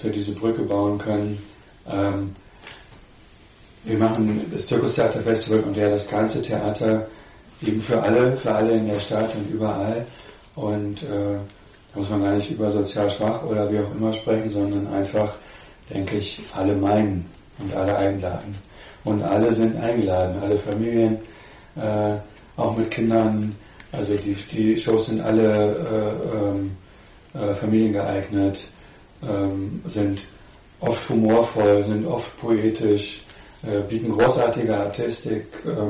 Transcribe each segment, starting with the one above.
wir diese Brücke bauen können. Wir machen das Zirkustheaterfestival und ja das ganze Theater eben für alle in der Stadt und überall. Und da muss man gar nicht über sozial schwach oder wie auch immer sprechen, sondern einfach, denke ich, alle meinen und alle einladen. Und alle sind eingeladen, alle Familien, auch mit Kindern. Also die Shows sind alle familiengeeignet, sind oft humorvoll, sind oft poetisch, bieten großartige Artistik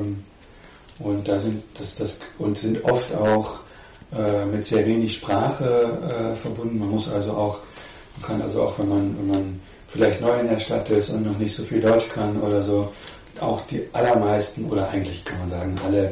und sind oft auch mit sehr wenig Sprache verbunden. Man kann also auch, wenn man vielleicht neu in der Stadt ist und noch nicht so viel Deutsch kann oder so, auch die allermeisten oder eigentlich kann man sagen alle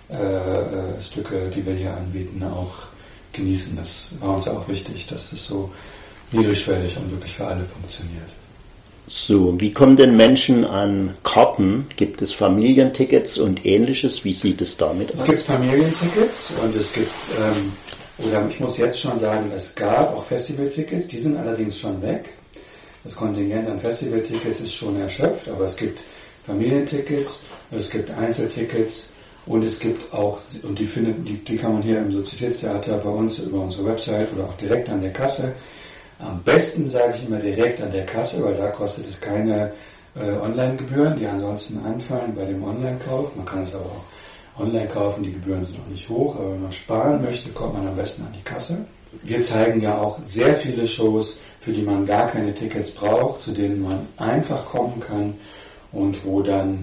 Stücke, die wir hier anbieten, auch genießen. Das war uns auch wichtig, dass das so niedrigschwellig und wirklich für alle funktioniert. So, wie kommen denn Menschen an Karten? Gibt es Familientickets und Ähnliches? Wie sieht es damit aus? Es gibt Familientickets und es gibt, oder ich muss jetzt schon sagen, es gab auch Festivaltickets, die sind allerdings schon weg. Das Kontingent an Festivaltickets ist schon erschöpft, aber es gibt Familientickets, es gibt Einzeltickets und es gibt auch, und die kann man hier im Sozietätstheater bei uns über unsere Website oder auch direkt an der Kasse. Am besten sage ich immer direkt an der Kasse, weil da kostet es keine Online-Gebühren, die ansonsten anfallen bei dem Online-Kauf. Man kann es aber auch online kaufen, die Gebühren sind noch nicht hoch, aber wenn man sparen möchte, kommt man am besten an die Kasse. Wir zeigen ja auch sehr viele Shows, für die man gar keine Tickets braucht, zu denen man einfach kommen kann und wo dann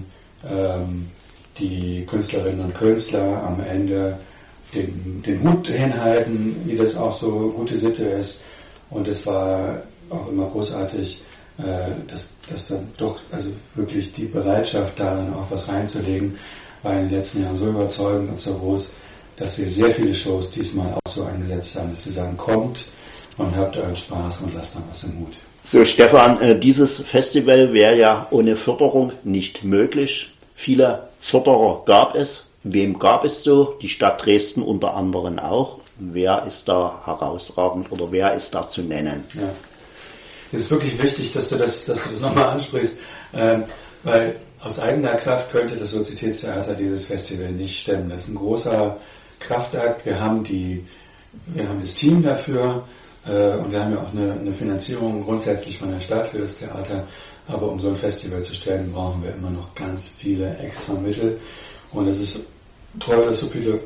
die Künstlerinnen und Künstler am Ende den Hut hinhalten, wie das auch so gute Sitte ist. Und es war auch immer großartig, dass dann doch also wirklich die Bereitschaft darin auch was reinzulegen, war in den letzten Jahren so überzeugend und so groß, dass wir sehr viele Shows diesmal auch so eingesetzt haben, dass wir sagen, kommt und habt euren Spaß und lasst dann was im Hut. So, Stefan, dieses Festival wäre ja ohne Förderung nicht möglich. Viele Förderer gab es. Wem gab es so? Die Stadt Dresden unter anderem auch. Wer ist da herausragend oder wer ist da zu nennen? Ja. Es ist wirklich wichtig, dass du das nochmal ansprichst, weil aus eigener Kraft könnte das Sozietätstheater dieses Festival nicht stemmen. Das ist ein großer Kraftakt. Wir haben das Team dafür und wir haben ja auch eine Finanzierung grundsätzlich von der Stadt für das Theater. Aber um so ein Festival zu stellen, brauchen wir immer noch ganz viele extra Mittel. Und es ist toll, dass so viele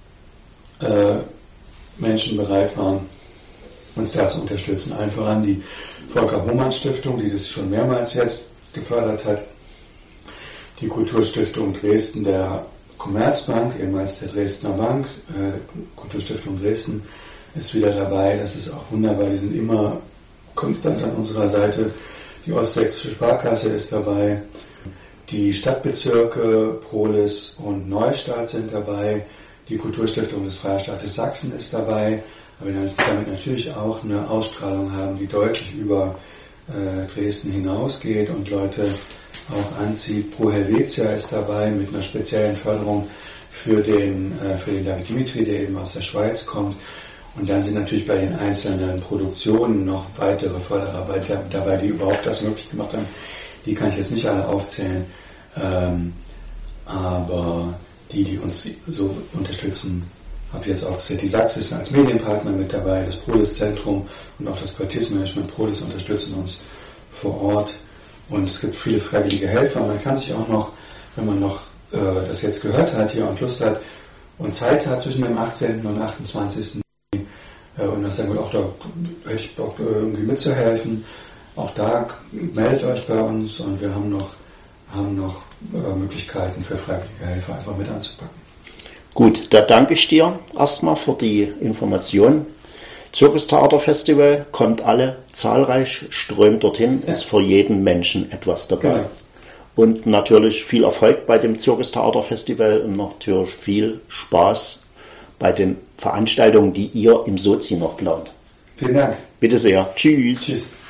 Menschen bereit waren, uns da zu unterstützen. Allen voran die Volker-Hohmann-Stiftung, die das schon mehrmals jetzt gefördert hat. Die Kulturstiftung Dresden der Commerzbank, ehemals der Dresdner Bank, Kulturstiftung Dresden ist wieder dabei. Das ist auch wunderbar, die sind immer konstant an unserer Seite. Die Ostsächsische Sparkasse ist dabei. Die Stadtbezirke Prohlis und Neustadt sind dabei. Die Kulturstiftung des Freistaates Sachsen ist dabei. Aber wir damit natürlich auch eine Ausstrahlung haben, die deutlich über Dresden hinausgeht und Leute auch anzieht. Pro Helvetia ist dabei mit einer speziellen Förderung für den David Dimitri, der eben aus der Schweiz kommt. Und dann sind natürlich bei den einzelnen Produktionen noch weitere Förderer dabei, die überhaupt das möglich gemacht haben. Die kann ich jetzt nicht alle aufzählen. Aber die uns so unterstützen, habe ich jetzt aufgezählt. Die Sachs ist als Medienpartner mit dabei, das Prohlis-Zentrum und auch das Quartiersmanagement Prohlis unterstützen uns vor Ort. Und es gibt viele freiwillige Helfer. Man kann sich auch noch, wenn man noch das jetzt gehört hat hier und Lust hat und Zeit hat zwischen dem 18. und 28. Und das dann auch da echt Bock irgendwie mitzuhelfen. Auch da meldet euch bei uns und wir haben noch Möglichkeiten für freiwillige Helfer einfach mit anzupacken. Gut, da danke ich dir erstmal für die Information. Zirkustheaterfestival, kommt alle zahlreich, strömt dorthin, ist für jeden Menschen etwas dabei. Genau. Und natürlich viel Erfolg bei dem Zirkustheaterfestival und natürlich viel Spaß bei den Veranstaltungen, die ihr im Sozi noch plant. Vielen Dank. Bitte sehr. Tschüss. Tschüss.